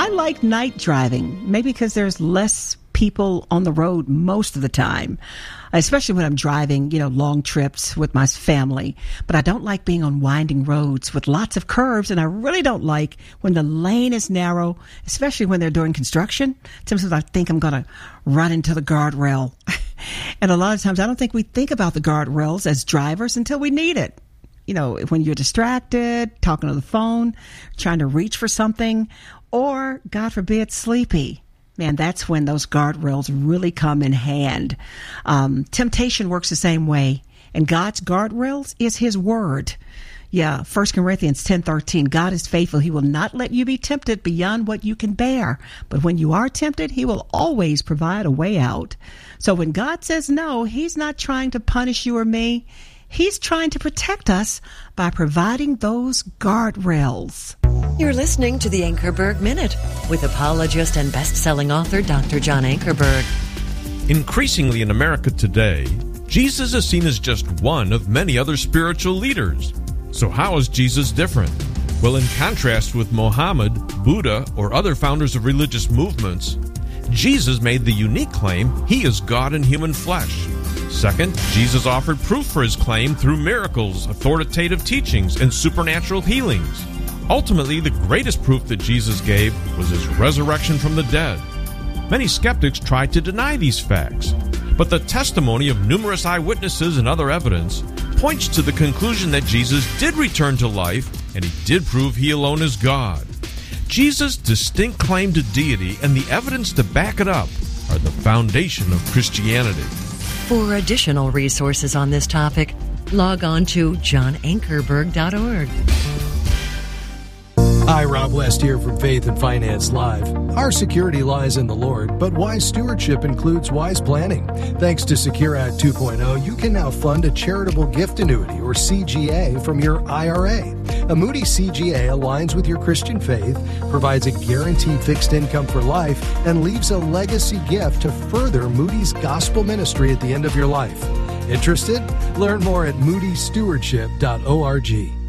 I like night driving, maybe because there's less people on the road most of the time, especially when I'm driving, long trips with my family. But I don't like being on winding roads with lots of curves, and I really don't like when the lane is narrow, especially when they're doing construction. Sometimes I think I'm going to run into the guardrail. And a lot of times I don't think we think about the guardrails as drivers until we need it. When you're distracted, talking on the phone, trying to reach for something, or, God forbid, sleepy. Man, that's when those guardrails really come in hand. Temptation works the same way, and God's guardrails is His Word. Yeah, 1 Corinthians 10:13, God is faithful. He will not let you be tempted beyond what you can bear. But when you are tempted, He will always provide a way out. So when God says no, He's not trying to punish you or me. He's trying to protect us by providing those guardrails. You're listening to the Ankerberg Minute with apologist and best-selling author Dr. John Ankerberg. Increasingly in America today, Jesus is seen as just one of many other spiritual leaders. So how is Jesus different? Well, in contrast with Muhammad, Buddha, or other founders of religious movements, Jesus made the unique claim He is God in human flesh. Second, Jesus offered proof for His claim through miracles, authoritative teachings, and supernatural healings. Ultimately, the greatest proof that Jesus gave was His resurrection from the dead. Many skeptics tried to deny these facts, but the testimony of numerous eyewitnesses and other evidence points to the conclusion that Jesus did return to life, and He did prove He alone is God. Jesus' distinct claim to deity and the evidence to back it up are the foundation of Christianity. For additional resources on this topic, log on to johnankerberg.org. Hi, Rob West here from Faith and Finance Live. Our security lies in the Lord, but wise stewardship includes wise planning. Thanks to Secure Act 2.0, you can now fund a charitable gift annuity, or CGA, from your IRA. A Moody CGA aligns with your Christian faith, provides a guaranteed fixed income for life, and leaves a legacy gift to further Moody's gospel ministry at the end of your life. Interested? Learn more at moodystewardship.org.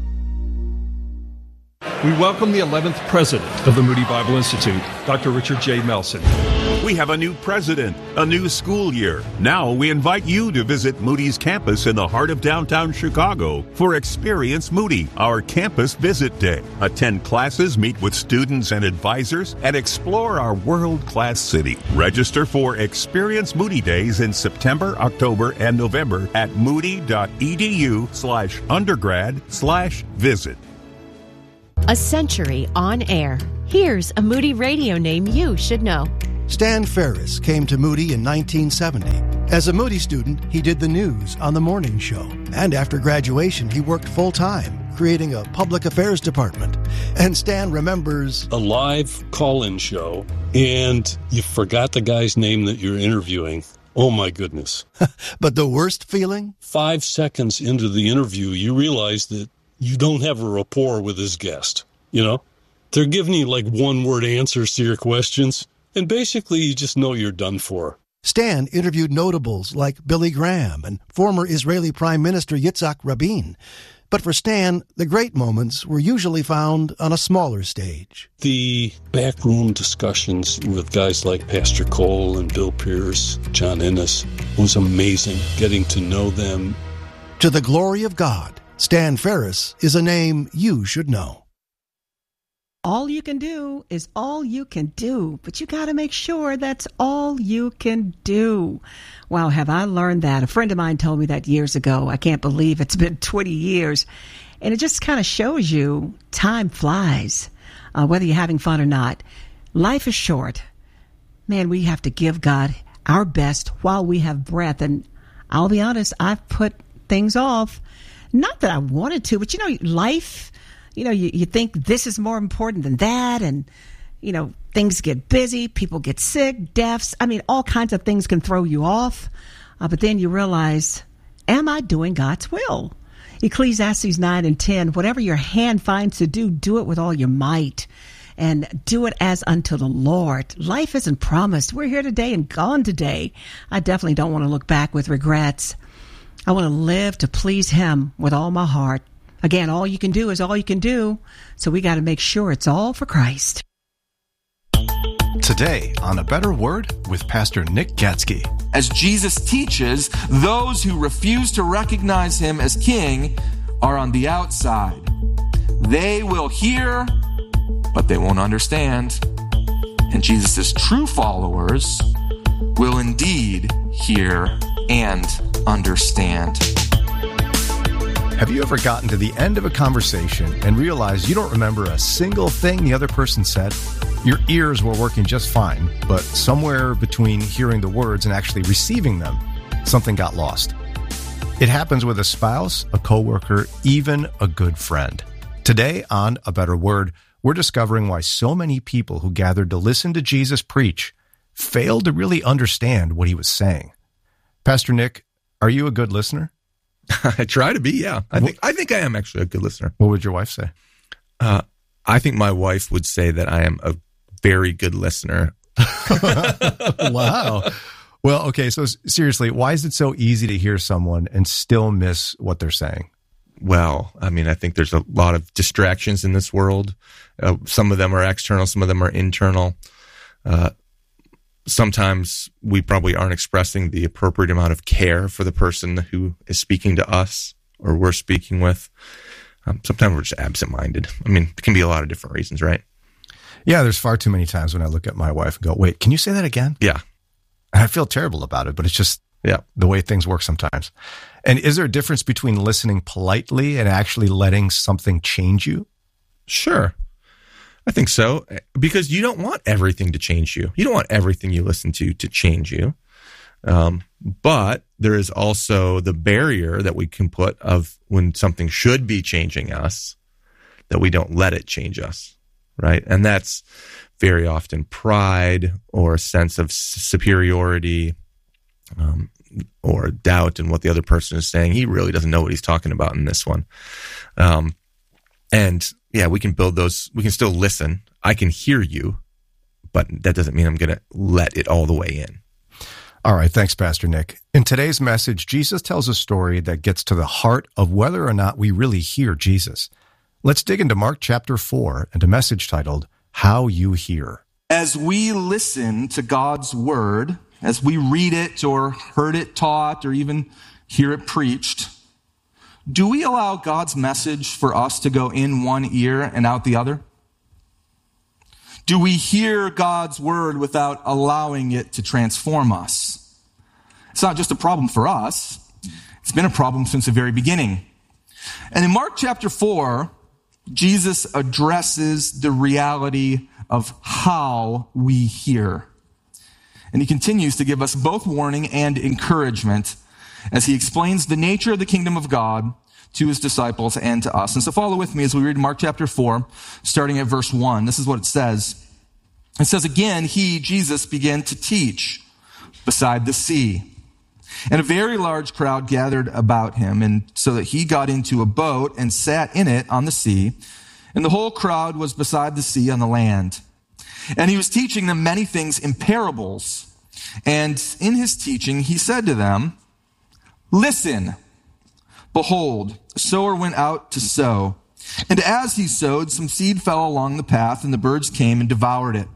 We welcome the 11th president of the Moody Bible Institute, Dr. Richard J. Melson. We have a new president, a new school year. Now we invite you to visit Moody's campus in the heart of downtown Chicago for Experience Moody, our campus visit day. Attend classes, meet with students and advisors, and explore our world-class city. Register for Experience Moody Days in September, October, and November at moody.edu/undergrad/visit. A century on air. Here's a Moody radio name you should know. Stan Ferris came to Moody in 1970. As a Moody student, he did the news on the morning show. And after graduation, he worked full-time, creating a public affairs department. And Stan remembers a live call-in show, and you forgot the guy's name that you're interviewing. Oh, my goodness. But the worst feeling? 5 seconds into the interview, you realize that you don't have a rapport with his guest. They're giving you like one-word answers to your questions, and basically you just know you're done for. Stan interviewed notables like Billy Graham and former Israeli Prime Minister Yitzhak Rabin. But for Stan, the great moments were usually found on a smaller stage. The backroom discussions with guys like Pastor Cole and Bill Pierce, John Ennis, was amazing, getting to know them. To the glory of God, Stan Ferris is a name you should know. All you can do is all you can do, but you got to make sure that's all you can do. Wow, have I learned that? A friend of mine told me that years ago. I can't believe it's been 20 years. And it just kind of shows you time flies, whether you're having fun or not. Life is short. Man, we have to give God our best while we have breath. And I'll be honest, I've put things off. Not that I wanted to, but life, you think this is more important than that. And, things get busy, people get sick, deaths. All kinds of things can throw you off. But then you realize, am I doing God's will? Ecclesiastes 9:10, whatever your hand finds to do, do it with all your might. And do it as unto the Lord. Life isn't promised. We're here today and gone today. I definitely don't want to look back with regrets. I want to live to please Him with all my heart. Again, all you can do is all you can do. So we got to make sure it's all for Christ. Today on A Better Word with Pastor Nick Gatsky. As Jesus teaches, those who refuse to recognize him as king are on the outside. They will hear, but they won't understand. And Jesus' true followers will indeed hear and understand. Have you ever gotten to the end of a conversation and realized you don't remember a single thing the other person said? Your ears were working just fine, but somewhere between hearing the words and actually receiving them, something got lost. It happens with a spouse, a coworker, even a good friend. Today on A Better Word, we're discovering why so many people who gathered to listen to Jesus preach failed to really understand what he was saying. Pastor Nick, are you a good listener? I try to be, yeah. I think I am actually a good listener. What would your wife say? I think my wife would say that I am a very good listener. Wow. Well, okay, so seriously, why is it so easy to hear someone and still miss what they're saying? Well, I mean, I think there's a lot of distractions in this world. Some of them are external, some of them are internal. Sometimes we probably aren't expressing the appropriate amount of care for the person who is speaking to us or we're speaking with. Sometimes we're just absent-minded. I mean, it can be a lot of different reasons, right? Yeah, there's far too many times when I look at my wife and go, wait, can you say that again? Yeah. And I feel terrible about it, but it's just the way things work sometimes. And is there a difference between listening politely and actually letting something change you? Sure. I think so, because you don't want everything to change you. You don't want everything you listen to change you. But there is also the barrier that we can put of when something should be changing us, that we don't let it change us, right? And that's very often pride or a sense of superiority, or doubt in what the other person is saying. He really doesn't know what he's talking about in this one. And yeah, we can build those. We can still listen. I can hear you, but that doesn't mean I'm going to let it all the way in. All right. Thanks, Pastor Nick. In today's message, Jesus tells a story that gets to the heart of whether or not we really hear Jesus. Let's dig into Mark chapter 4 and a message titled, How You Hear. As we listen to God's word, as we read it or heard it taught or even hear it preached, do we allow God's message for us to go in one ear and out the other? Do we hear God's word without allowing it to transform us? It's not just a problem for us. It's been a problem since the very beginning. And in Mark chapter 4, Jesus addresses the reality of how we hear. And he continues to give us both warning and encouragement as he explains the nature of the kingdom of God to his disciples and to us. And so follow with me as we read Mark chapter 4, starting at verse 1. This is what it says. It says, again, he, Jesus, began to teach beside the sea. And a very large crowd gathered about him, and so that he got into a boat and sat in it on the sea. And the whole crowd was beside the sea on the land. And he was teaching them many things in parables. And in his teaching, he said to them, listen, behold, a sower went out to sow. And as he sowed, some seed fell along the path, and the birds came and devoured it.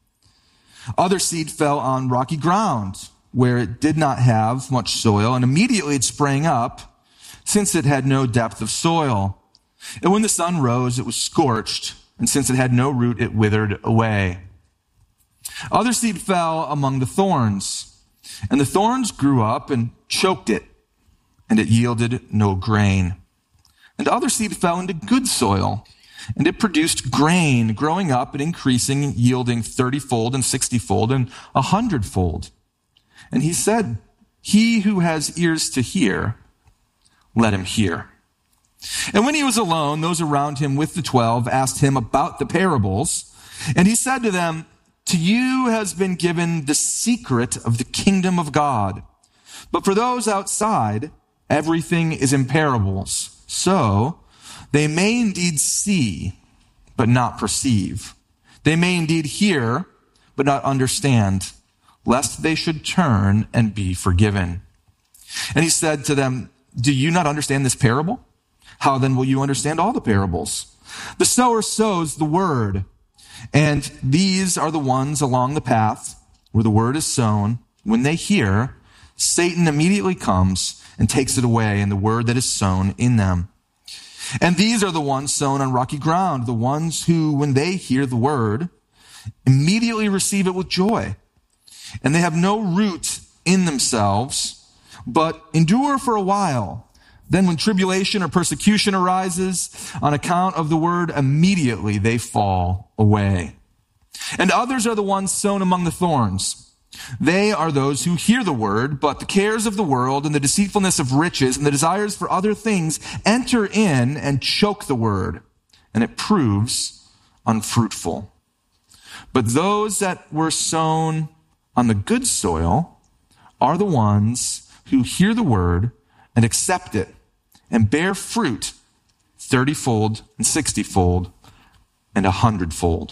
Other seed fell on rocky ground, where it did not have much soil, and immediately it sprang up, since it had no depth of soil. And when the sun rose, it was scorched, and since it had no root, it withered away. Other seed fell among the thorns, and the thorns grew up and choked it, and it yielded no grain. And other seed fell into good soil, and it produced grain, growing up and increasing, yielding 30-fold and 60-fold and 100-fold. And he said, he who has ears to hear, let him hear. And when he was alone, those around him with the 12 asked him about the parables. And he said to them, to you has been given the secret of the kingdom of God. But for those outside, everything is in parables. So they may indeed see, but not perceive. They may indeed hear, but not understand, lest they should turn and be forgiven. And he said to them, do you not understand this parable? How then will you understand all the parables? The sower sows the word. And these are the ones along the path where the word is sown. When they hear, Satan immediately comes and takes it away, and the word that is sown in them. And these are the ones sown on rocky ground, the ones who, when they hear the word, immediately receive it with joy. And they have no root in themselves, but endure for a while. Then when tribulation or persecution arises on account of the word, immediately they fall away. And others are the ones sown among the thorns. They are those who hear the word, but the cares of the world and the deceitfulness of riches and the desires for other things enter in and choke the word, and it proves unfruitful. But those that were sown on the good soil are the ones who hear the word and accept it and bear fruit 30-fold and 60-fold and 100-fold.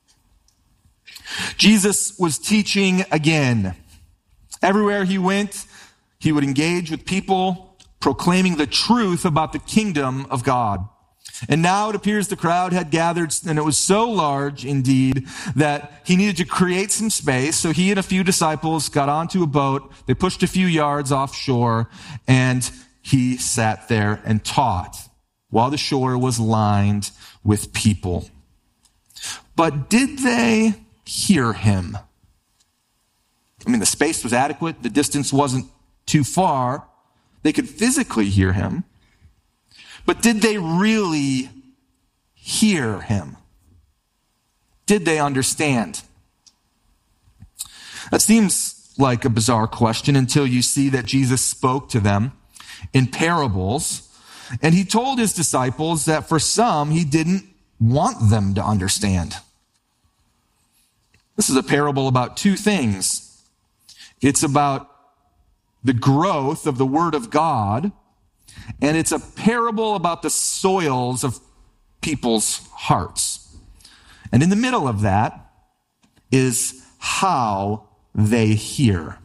Jesus was teaching again. Everywhere he went, he would engage with people, proclaiming the truth about the kingdom of God. And now it appears the crowd had gathered, and it was so large indeed that he needed to create some space. So he and a few disciples got onto a boat. They pushed a few yards offshore, and he sat there and taught while the shore was lined with people. But did they hear him? I mean, the space was adequate. The distance wasn't too far. They could physically hear him. But did they really hear him? Did they understand? That seems like a bizarre question until you see that Jesus spoke to them in parables. And he told his disciples that for some, he didn't want them to understand. This is a parable about two things. It's about the growth of the Word of God, and it's a parable about the soils of people's hearts. And in the middle of that is how they hear.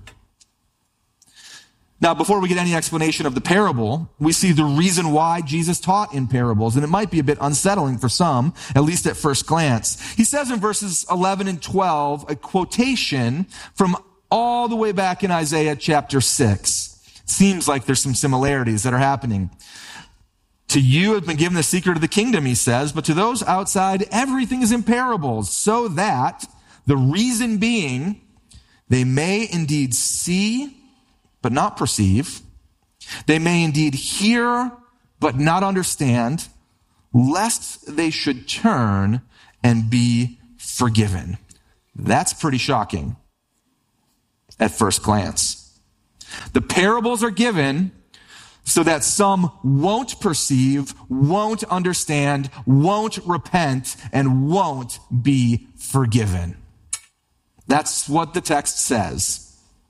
Now, before we get any explanation of the parable, we see the reason why Jesus taught in parables, and it might be a bit unsettling for some, at least at first glance. He says in verses 11 and 12, a quotation from all the way back in Isaiah chapter 6. It seems like there's some similarities that are happening. To you have been given the secret of the kingdom, he says, but to those outside, everything is in parables, so that the reason being, they may indeed see, but not perceive. They may indeed hear, but not understand, lest they should turn and be forgiven. That's pretty shocking at first glance. The parables are given so that some won't perceive, won't understand, won't repent, and won't be forgiven. That's what the text says.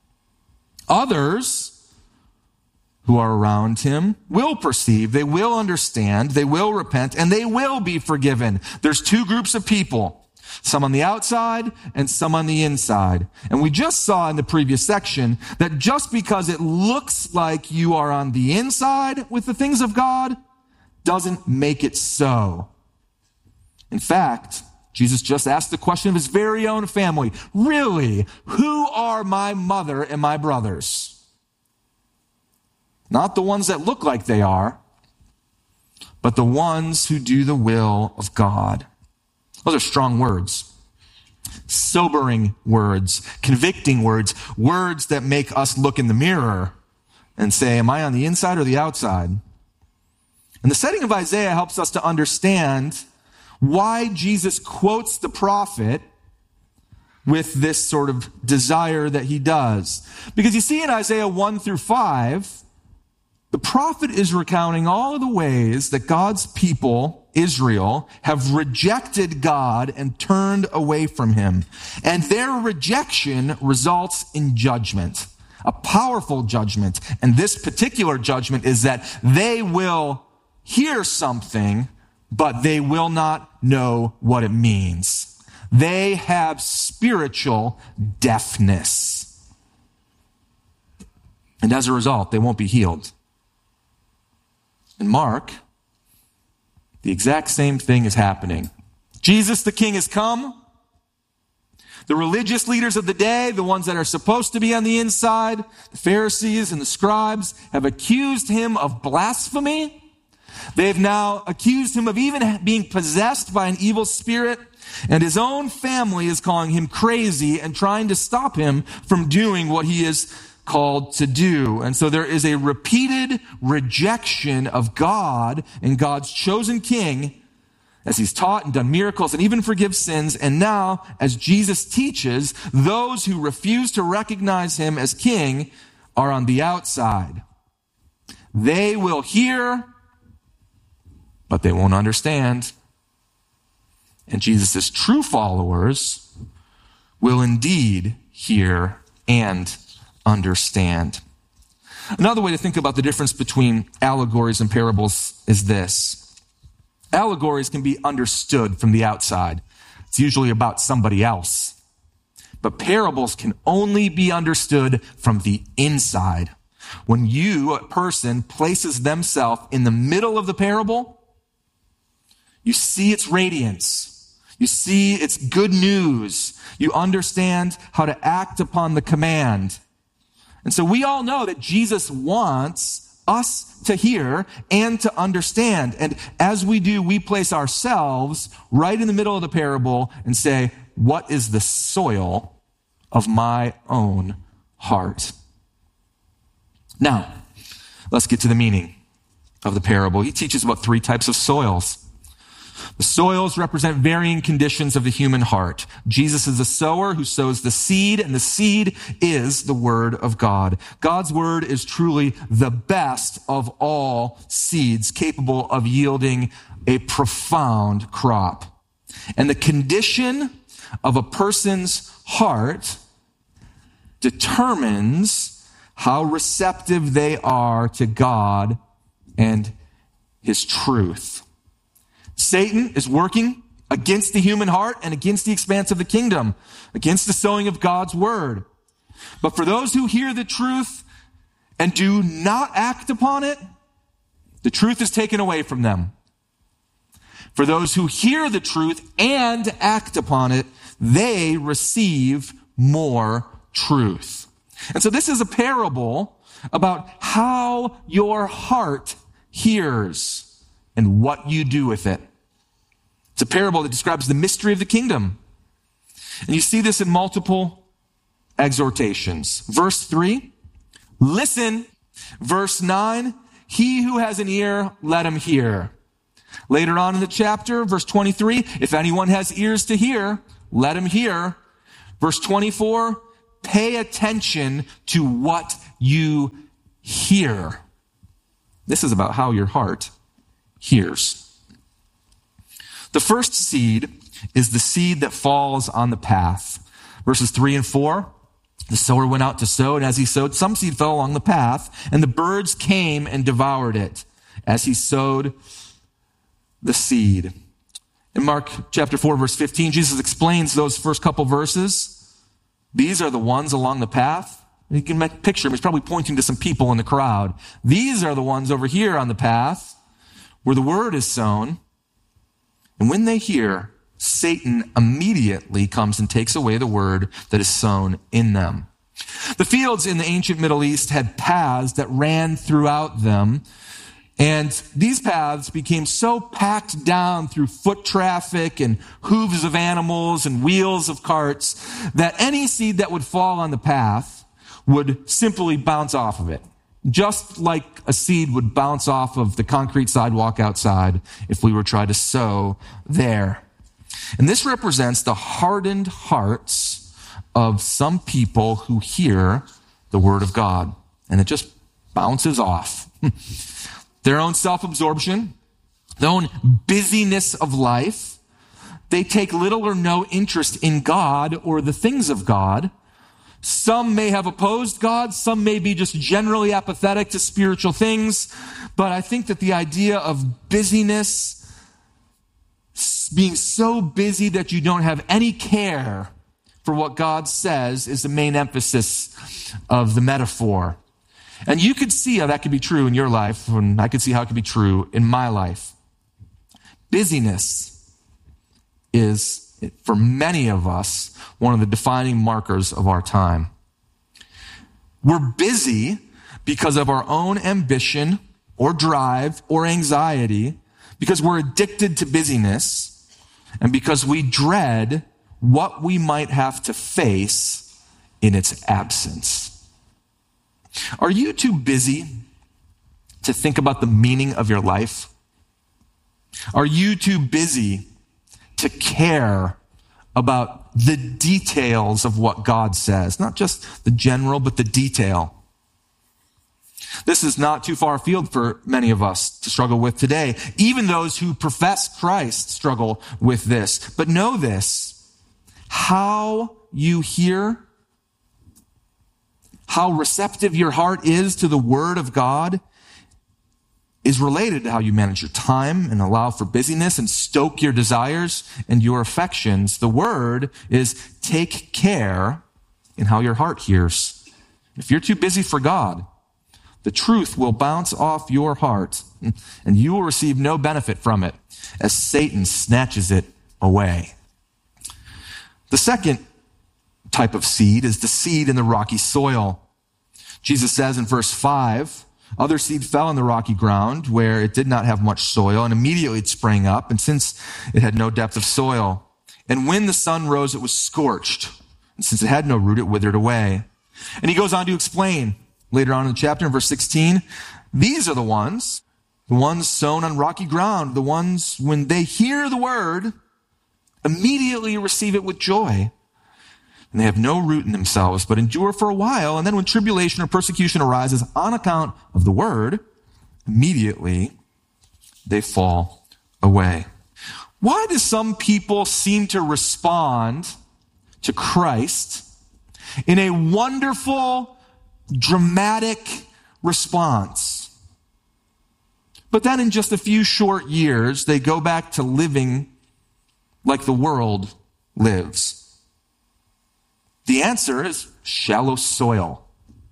Others who are around him will perceive, they will understand, they will repent, and they will be forgiven. There's two groups of people, some on the outside and some on the inside. And we just saw in the previous section that just because it looks like you are on the inside with the things of God doesn't make it so. In fact, Jesus just asked the question of his very own family. Really, who are my mother and my brothers? Not the ones that look like they are, but the ones who do the will of God. Those are strong words. Sobering words, convicting words, words that make us look in the mirror and say, am I on the inside or the outside? And the setting of Isaiah helps us to understand why Jesus quotes the prophet with this sort of desire that he does. Because you see in Isaiah 1 through 5, the prophet is recounting all of the ways that God's people, Israel, have rejected God and turned away from him. And their rejection results in judgment, a powerful judgment. And this particular judgment is that they will hear something, but they will not know what it means. They have spiritual deafness. And as a result, they won't be healed. In Mark, the exact same thing is happening. Jesus the King has come. The religious leaders of the day, the ones that are supposed to be on the inside, the Pharisees and the scribes, have accused him of blasphemy. They've now accused him of even being possessed by an evil spirit. And his own family is calling him crazy and trying to stop him from doing what he is called to do. And so there is a repeated rejection of God and God's chosen king as he's taught and done miracles and even forgives sins. And now, as Jesus teaches, those who refuse to recognize him as king are on the outside. They will hear, but they won't understand. And Jesus' true followers will indeed hear and understand. Another way to think about the difference between allegories and parables is this. Allegories can be understood from the outside. It's usually about somebody else. But parables can only be understood from the inside. When a person places themselves in the middle of the parable, you see its radiance. You see its good news. You understand how to act upon the command. And so we all know that Jesus wants us to hear and to understand. And as we do, we place ourselves right in the middle of the parable and say, what is the soil of my own heart? Now, let's get to the meaning of the parable. He teaches about 3 types of soils. The soils represent varying conditions of the human heart. Jesus is a sower who sows the seed, and the seed is the word of God. God's word is truly the best of all seeds, capable of yielding a profound crop. And the condition of a person's heart determines how receptive they are to God and his truth. Satan is working against the human heart and against the expanse of the kingdom, against the sowing of God's word. But for those who hear the truth and do not act upon it, the truth is taken away from them. For those who hear the truth and act upon it, they receive more truth. And so this is a parable about how your heart hears and what you do with it. It's a parable that describes the mystery of the kingdom. And you see this in multiple exhortations. Verse 3, listen. Verse 9, he who has an ear, let him hear. Later on in the chapter, verse 23, if anyone has ears to hear, let him hear. Verse 24, pay attention to what you hear. This is about how your heart hears. The first seed is the seed that falls on the path. Verses 3 and 4, the sower went out to sow, and as he sowed, some seed fell along the path, and the birds came and devoured it as he sowed the seed. In Mark chapter 4, verse 15, Jesus explains those first couple verses. These are the ones along the path. You can picture him. He's probably pointing to some people in the crowd. These are the ones over here on the path where the word is sown. And when they hear, Satan immediately comes and takes away the word that is sown in them. The fields in the ancient Middle East had paths that ran throughout them. And these paths became so packed down through foot traffic and hooves of animals and wheels of carts that any seed that would fall on the path would simply bounce off of it. Just like a seed would bounce off of the concrete sidewalk outside if we were trying to sow there. And this represents the hardened hearts of some people who hear the word of God. And it just bounces off. Their own self-absorption, their own busyness of life. They take little or no interest in God or the things of God. Some may have opposed God. Some may be just generally apathetic to spiritual things. But I think that the idea of busyness, being so busy that you don't have any care for what God says, is the main emphasis of the metaphor. And you could see how that could be true in your life, and I could see how it could be true in my life. Busyness is, for many of us, one of the defining markers of our time. We're busy because of our own ambition or drive or anxiety, because we're addicted to busyness, and because we dread what we might have to face in its absence. Are you too busy to think about the meaning of your life? Are you too busy to care about the details of what God says? Not just the general, but the detail. This is not too far afield for many of us to struggle with today. Even those who profess Christ struggle with this. But know this, how you hear, how receptive your heart is to the Word of God is related to how you manage your time and allow for busyness and stoke your desires and your affections. The word is take care in how your heart hears. If you're too busy for God, the truth will bounce off your heart and you will receive no benefit from it as Satan snatches it away. The second type of seed is the seed in the rocky soil. Jesus says in verse 5, other seed fell on the rocky ground where it did not have much soil, and immediately it sprang up, and since it had no depth of soil. And when the sun rose, it was scorched, and since it had no root, it withered away. And he goes on to explain later on in the chapter, in verse 16, these are the ones sown on rocky ground, the ones when they hear the word, immediately receive it with joy. And they have no root in themselves, but endure for a while. And then when tribulation or persecution arises on account of the word, immediately they fall away. Why do some people seem to respond to Christ in a wonderful, dramatic response? But then in just a few short years, they go back to living like the world lives. The answer is shallow soil.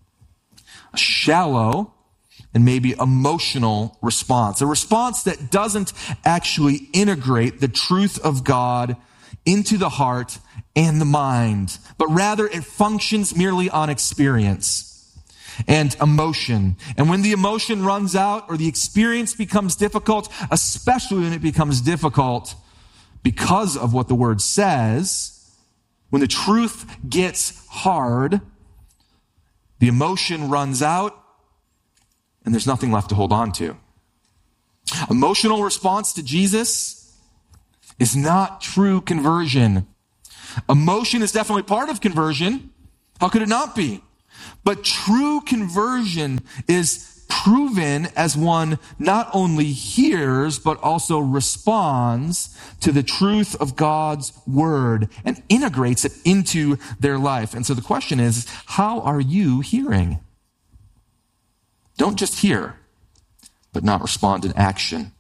A shallow and maybe emotional response. A response that doesn't actually integrate the truth of God into the heart and the mind, but rather it functions merely on experience and emotion. And when the emotion runs out or the experience becomes difficult, especially when it becomes difficult because of what the word says, when the truth gets hard, the emotion runs out, and there's nothing left to hold on to. Emotional response to Jesus is not true conversion. Emotion is definitely part of conversion. How could it not be? But true conversion is proven as one not only hears, but also responds to the truth of God's word and integrates it into their life. And so the question is, how are you hearing? Don't just hear, but not respond in action.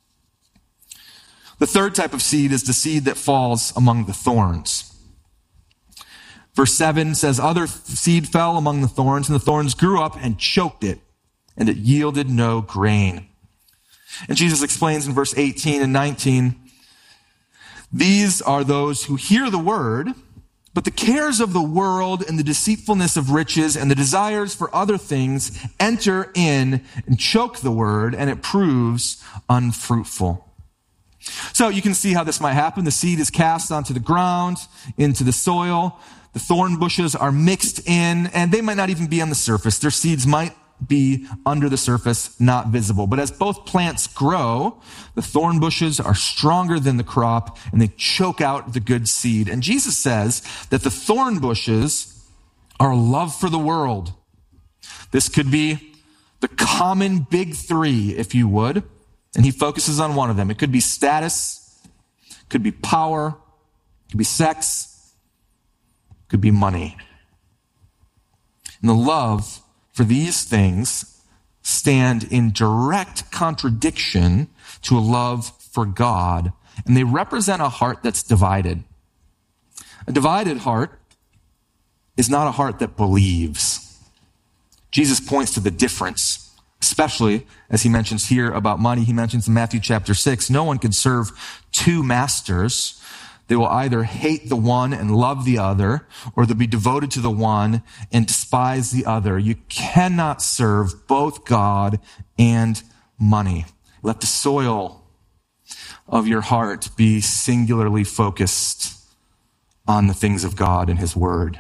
The third type of seed is the seed that falls among the thorns. Verse 7 says, other seed fell among the thorns, and the thorns grew up and choked it, and it yielded no grain. And Jesus explains in verse 18 and 19, these are those who hear the word, but the cares of the world and the deceitfulness of riches and the desires for other things enter in and choke the word, and it proves unfruitful. So you can see how this might happen. The seed is cast onto the ground, into the soil. The thorn bushes are mixed in, and they might not even be on the surface. Their seeds might be under the surface, not visible. But as both plants grow, the thorn bushes are stronger than the crop, and they choke out the good seed. And Jesus says that the thorn bushes are love for the world. This could be the common big three, if you would, and he focuses on one of them. It could be status, it could be power, it could be sex, it could be money. And the love for these things stand in direct contradiction to a love for God, and they represent a heart that's divided. A divided heart is not a heart that believes. Jesus points to the difference, especially as he mentions here about money. He mentions in Matthew chapter 6, no one can serve two masters. They will either hate the one and love the other, or they'll be devoted to the one and despise the other. You cannot serve both God and money. Let the soil of your heart be singularly focused on the things of God and his word.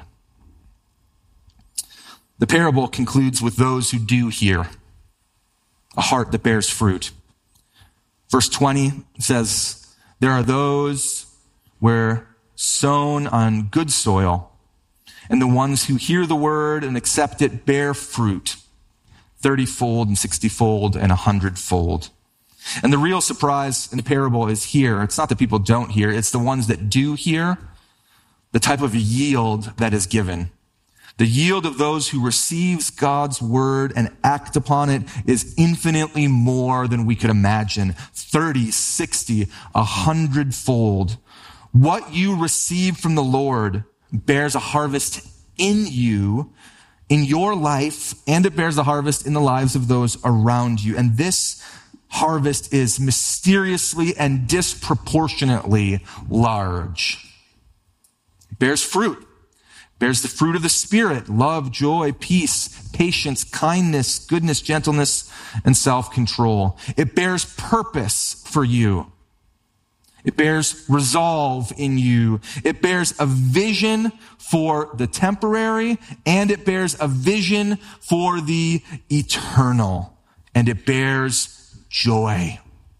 The parable concludes with those who do hear, a heart that bears fruit. Verse 20 says, there are those where sown on good soil, and the ones who hear the word and accept it bear fruit, 30-fold and 60-fold and 100-fold. And the real surprise in the parable is here. It's not that people don't hear, it's the ones that do hear, the type of yield that is given. The yield of those who receives God's word and act upon it is infinitely more than we could imagine. 30, 60, 100-fold. What you receive from the Lord bears a harvest in you, in your life, and it bears a harvest in the lives of those around you. And this harvest is mysteriously and disproportionately large. It bears fruit. Bears the fruit of the Spirit, love, joy, peace, patience, kindness, goodness, gentleness, and self-control. It bears purpose for you. It bears resolve in you. It bears a vision for the temporary, and it bears a vision for the eternal. And it bears joy.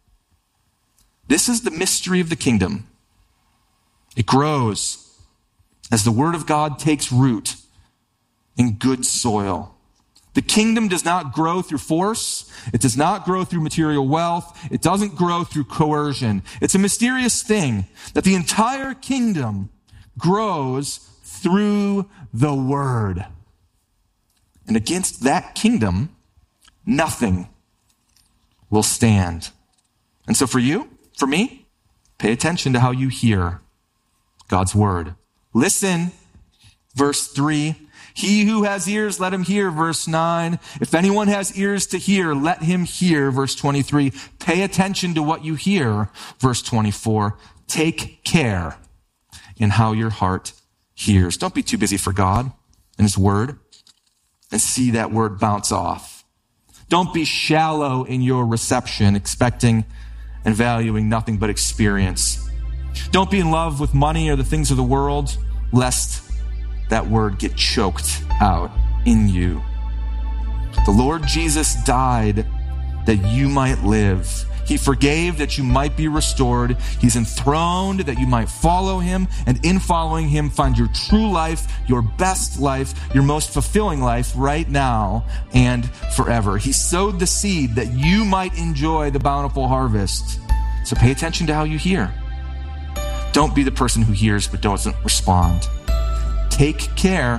This is the mystery of the kingdom. It grows as the word of God takes root in good soil. The kingdom does not grow through force. It does not grow through material wealth. It doesn't grow through coercion. It's a mysterious thing that the entire kingdom grows through the word. And against that kingdom, nothing will stand. And so for you, for me, pay attention to how you hear God's word. Listen, verse 3. He who has ears, let him hear, verse 9. If anyone has ears to hear, let him hear, verse 23. Pay attention to what you hear, verse 24. Take care in how your heart hears. Don't be too busy for God and his word and see that word bounce off. Don't be shallow in your reception, expecting and valuing nothing but experience. Don't be in love with money or the things of the world, lest that word get choked out in you. The Lord Jesus died that you might live. He forgave that you might be restored. He's enthroned that you might follow him, and in following him find your true life, your best life, your most fulfilling life right now and forever. He sowed the seed that you might enjoy the bountiful harvest. So pay attention to how you hear. Don't be the person who hears but doesn't respond. Take care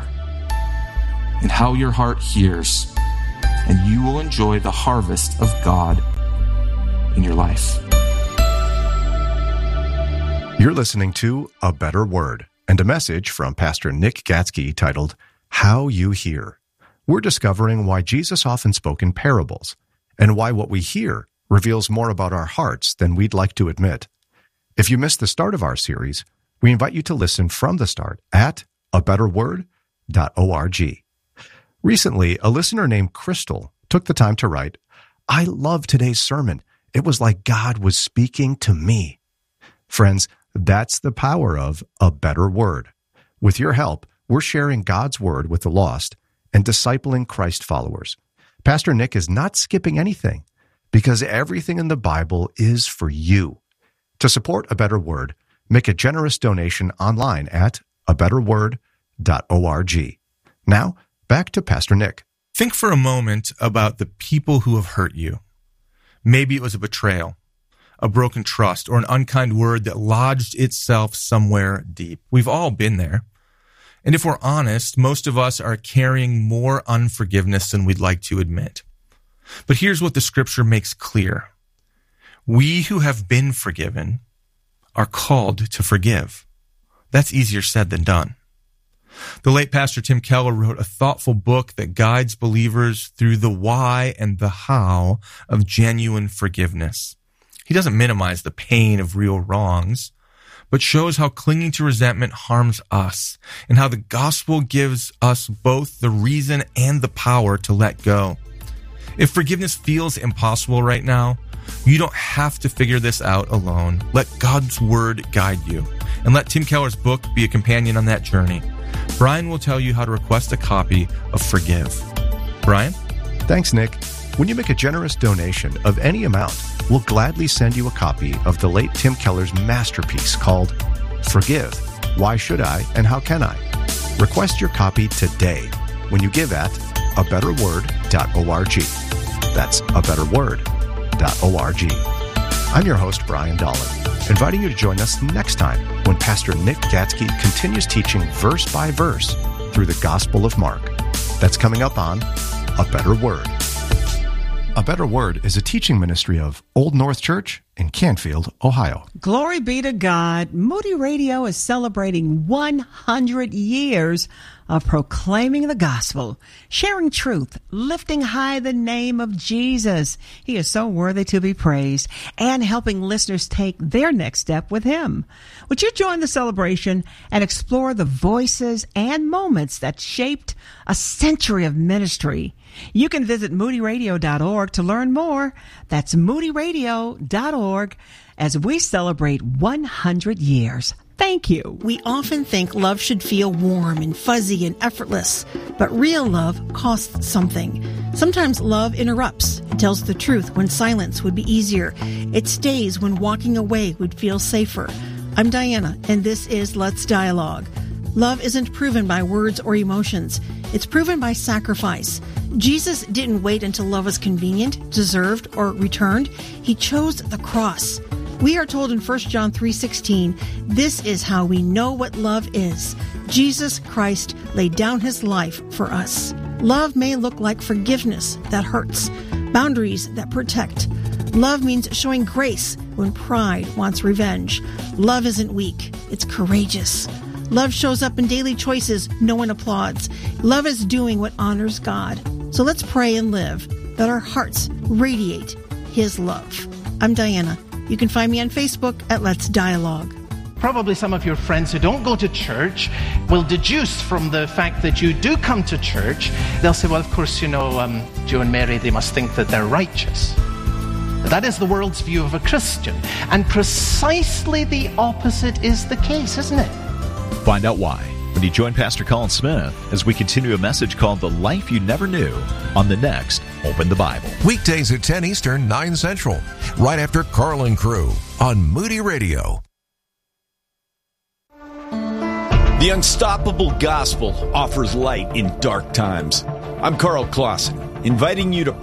in how your heart hears, and you will enjoy the harvest of God in your life. You're listening to A Better Word and a message from Pastor Nick Gatsky titled, How You Hear. We're discovering why Jesus often spoke in parables and why what we hear reveals more about our hearts than we'd like to admit. If you missed the start of our series, we invite you to listen from the start at abetterword.org. Recently, a listener named Crystal took the time to write, I love today's sermon. It was like God was speaking to me. Friends, that's the power of A Better Word. With your help, we're sharing God's word with the lost and discipling Christ followers. Pastor Nick is not skipping anything because everything in the Bible is for you. To support A Better Word, make a generous donation online at abetterword.org. Now, back to Pastor Nick. Think for a moment about the people who have hurt you. Maybe it was a betrayal, a broken trust, or an unkind word that lodged itself somewhere deep. We've all been there. And if we're honest, most of us are carrying more unforgiveness than we'd like to admit. But here's what the scripture makes clear. We who have been forgiven are called to forgive. That's easier said than done. The late Pastor Tim Keller wrote a thoughtful book that guides believers through the why and the how of genuine forgiveness. He doesn't minimize the pain of real wrongs, but shows how clinging to resentment harms us and how the gospel gives us both the reason and the power to let go. If forgiveness feels impossible right now, you don't have to figure this out alone. Let God's word guide you, and let Tim Keller's book be a companion on that journey. Brian will tell you how to request a copy of Forgive. Brian? Thanks, Nick. When you make a generous donation of any amount, we'll gladly send you a copy of the late Tim Keller's masterpiece called Forgive, Why Should I and How Can I? Request your copy today when you give at abetterword.org. That's abetterword.org. I'm your host, Brian Dolan, inviting you to join us next time when Pastor Nick Gatzke continues teaching verse by verse through the Gospel of Mark. That's coming up on A Better Word. A Better Word is a teaching ministry of Old North Church in Canfield, Ohio. Glory be to God. Moody Radio is celebrating 100 years of proclaiming the gospel, sharing truth, lifting high the name of Jesus. He is so worthy to be praised, and helping listeners take their next step with him. Would you join the celebration and explore the voices and moments that shaped a century of ministry? You can visit moodyradio.org to learn more. That's moodyradio.org as we celebrate 100 years. Thank you. We often think love should feel warm and fuzzy and effortless, but real love costs something. Sometimes love interrupts. It tells the truth when silence would be easier. It stays when walking away would feel safer. I'm Diana, and this is Let's Dialogue. Love isn't proven by words or emotions. It's proven by sacrifice. Jesus didn't wait until love was convenient, deserved, or returned. He chose the cross. We are told in 1 John 3:16, this is how we know what love is. Jesus Christ laid down his life for us. Love may look like forgiveness that hurts, boundaries that protect. Love means showing grace when pride wants revenge. Love isn't weak, it's courageous. Love shows up in daily choices no one applauds. Love is doing what honors God. So let's pray and live that our hearts radiate his love. I'm Diana. You can find me on Facebook at Let's Dialogue. Probably some of your friends who don't go to church will deduce from the fact that you do come to church, they'll say, well, of course, Joe and Mary, they must think that they're righteous. That is the world's view of a Christian. And precisely the opposite is the case, isn't it? Find out why when you join Pastor Colin Smith as we continue a message called The Life You Never Knew on the next Open the Bible. Weekdays at 10 Eastern, 9 Central, right after Carl and Crew on Moody Radio. The Unstoppable Gospel offers light in dark times. I'm Carl Clausen, inviting you to